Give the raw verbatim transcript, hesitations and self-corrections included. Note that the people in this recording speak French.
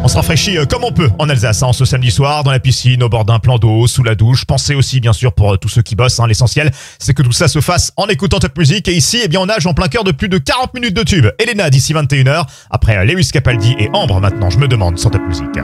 On se rafraîchit comme on peut en Alsace, hein, ce samedi soir, dans la piscine, au bord d'un plan d'eau, sous la douche. Pensez aussi, bien sûr, pour tous ceux qui bossent, hein, l'essentiel, c'est que tout ça se fasse en écoutant Top Music. Et ici, eh bien, on nage en plein cœur de plus de quarante minutes de tube. Elena d'ici vingt et une heures, après Lewis Capaldi et Ambre maintenant, je me demande, sur Top Music.